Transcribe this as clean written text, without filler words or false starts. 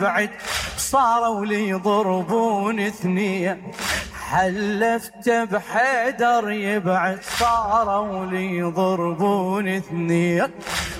بعد صاروا لي يضربون ثنية، حلفت بحيدر يبعد صاروا لي يضربون ثنية.